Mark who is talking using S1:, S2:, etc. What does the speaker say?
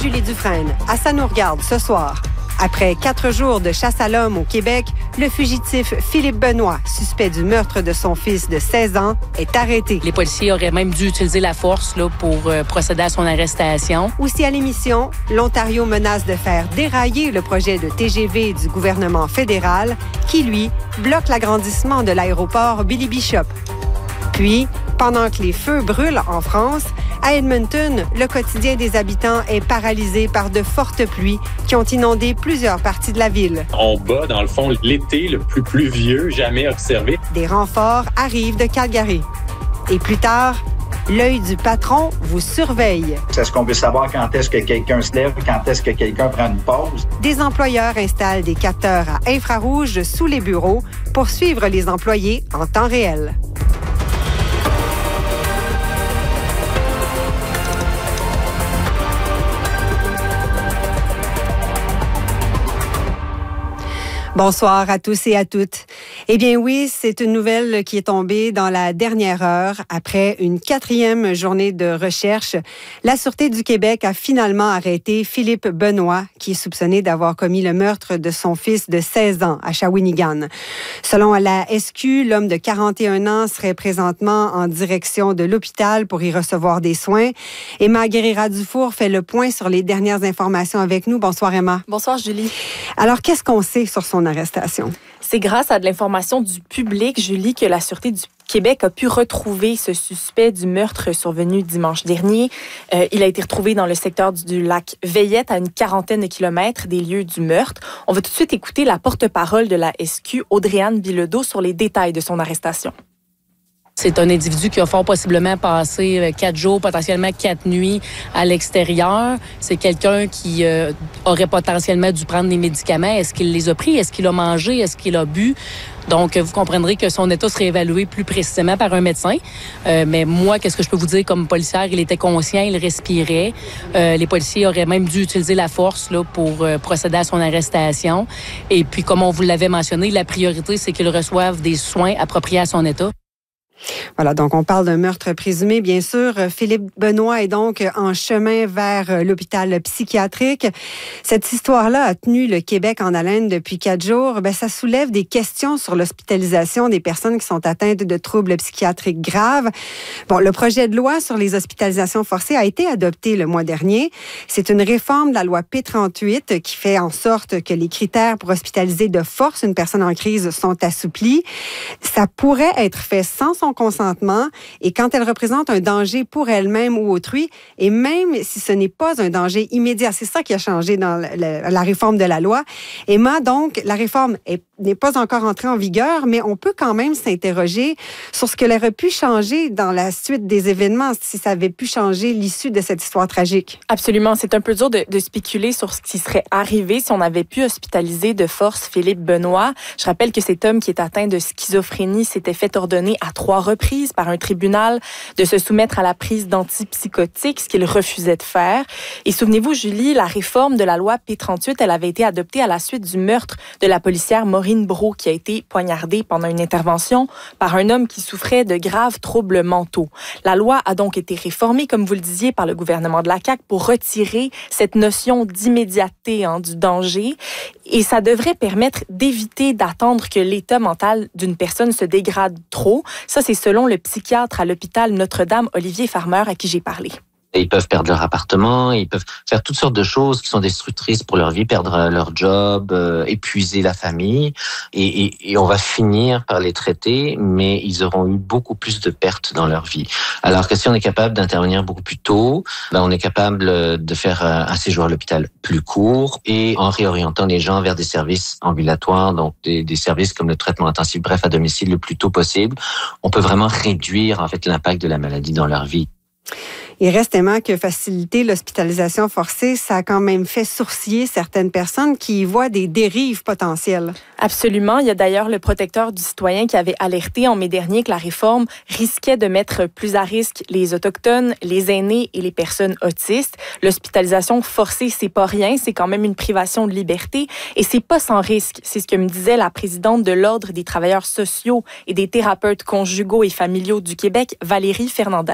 S1: Julie Dufresne. À Ça nous regarde ce soir. Après 4 jours de chasse à l'homme au Québec, le fugitif Philippe Benoît, suspect du meurtre de son fils de 16 ans, est arrêté.
S2: Les policiers auraient même dû utiliser la force pour procéder à son arrestation.
S1: Aussi à l'émission, l'Ontario menace de faire dérailler le projet de TGV du gouvernement fédéral qui, lui, bloque l'agrandissement de l'aéroport Billy Bishop. Puis, pendant que les feux brûlent en France, à Edmonton, le quotidien des habitants est paralysé par de fortes pluies qui ont inondé plusieurs parties de la ville.
S3: On bat, dans le fond, l'été le plus pluvieux jamais observé.
S1: Des renforts arrivent de Calgary. Et plus tard, l'œil du patron vous surveille.
S4: Est-ce qu'on veut savoir quand est-ce que quelqu'un se lève, quand est-ce que quelqu'un prend une pause?
S1: Des employeurs installent des capteurs à infrarouge sous les bureaux pour suivre les employés en temps réel. Bonsoir à tous et à toutes. Eh bien oui, c'est une nouvelle qui est tombée dans la dernière heure. Après une 4e journée de recherche, la Sûreté du Québec a finalement arrêté Philippe Benoît, qui est soupçonné d'avoir commis le meurtre de son fils de 16 ans à Shawinigan. Selon la SQ, l'homme de 41 ans serait présentement en direction de l'hôpital pour y recevoir des soins. Emma Guérira-Dufour fait le point sur les dernières informations avec nous. Bonsoir Emma.
S5: Bonsoir Julie.
S1: Alors, qu'est-ce qu'on sait sur son arrestation?
S5: C'est grâce à de l'information du public, Julie, que la Sûreté du Québec a pu retrouver ce suspect du meurtre survenu dimanche dernier. Il a été retrouvé dans le secteur du lac Veillette, à une 40aine de kilomètres des lieux du meurtre. On va tout de suite écouter la porte-parole de la SQ, Audrey-Anne Bilodeau, sur les détails de son arrestation.
S2: C'est un individu qui a fort possiblement passé 4 jours, potentiellement 4 nuits à l'extérieur. C'est quelqu'un qui aurait potentiellement dû prendre des médicaments. Est-ce qu'il les a pris? Est-ce qu'il a mangé? Est-ce qu'il a bu? Donc, vous comprendrez que son état serait évalué plus précisément par un médecin. Mais moi, qu'est-ce que je peux vous dire comme policière? Il était conscient, il respirait. Les policiers auraient même dû utiliser la force pour procéder à son arrestation. Et puis, comme on vous l'avait mentionné, la priorité, c'est qu'il reçoive des soins appropriés à son état.
S1: Voilà, donc on parle d'un meurtre présumé, bien sûr. Philippe Benoît est donc en chemin vers l'hôpital psychiatrique. Cette histoire-là a tenu le Québec en haleine depuis 4 jours. Ça soulève des questions sur l'hospitalisation des personnes qui sont atteintes de troubles psychiatriques graves. Bon, le projet de loi sur les hospitalisations forcées a été adopté le mois dernier. C'est une réforme de la loi P38 qui fait en sorte que les critères pour hospitaliser de force une personne en crise sont assouplis. Ça pourrait être fait sans son consentement et quand elle représente un danger pour elle-même ou autrui, et même si ce n'est pas un danger immédiat. C'est ça qui a changé dans la réforme de la loi. Emma, donc, la réforme n'est pas encore entrée en vigueur, mais on peut quand même s'interroger sur ce qu'elle aurait pu changer dans la suite des événements, si ça avait pu changer l'issue de cette histoire tragique.
S5: Absolument. C'est un peu dur de spéculer sur ce qui serait arrivé si on avait pu hospitaliser de force Philippe Benoît. Je rappelle que cet homme qui est atteint de schizophrénie s'était fait ordonner à 3 reprises par un tribunal de se soumettre à la prise d'antipsychotiques, ce qu'il refusait de faire. Et souvenez-vous, Julie, la réforme de la loi P38, elle avait été adoptée à la suite du meurtre de la policière Maureen Brault, qui a été poignardée pendant une intervention par un homme qui souffrait de graves troubles mentaux. La loi a donc été réformée, comme vous le disiez, par le gouvernement de la CAQ pour retirer cette notion d'immédiateté du danger. Et ça devrait permettre d'éviter d'attendre que l'état mental d'une personne se dégrade trop. Ça, c'est selon le psychiatre à l'hôpital Notre-Dame, Olivier Farmer, à qui j'ai parlé.
S6: Ils peuvent perdre leur appartement, ils peuvent faire toutes sortes de choses qui sont destructrices pour leur vie, perdre leur job, épuiser la famille. Et on va finir par les traiter, mais ils auront eu beaucoup plus de pertes dans leur vie. Alors que si on est capable d'intervenir beaucoup plus tôt, on est capable de faire un séjour à l'hôpital plus court et en réorientant les gens vers des services ambulatoires, donc des services comme le traitement intensif, bref, à domicile le plus tôt possible. On peut vraiment réduire en fait l'impact de la maladie dans leur vie.
S1: Il reste tellement que faciliter l'hospitalisation forcée, ça a quand même fait sourciller certaines personnes qui y voient des dérives potentielles.
S5: Absolument. Il y a d'ailleurs le protecteur du citoyen qui avait alerté en mai dernier que la réforme risquait de mettre plus à risque les Autochtones, les aînés et les personnes autistes. L'hospitalisation forcée, c'est pas rien. C'est quand même une privation de liberté et c'est pas sans risque. C'est ce que me disait la présidente de l'Ordre des travailleurs sociaux et des thérapeutes conjugaux et familiaux du Québec, Valérie Fernandez.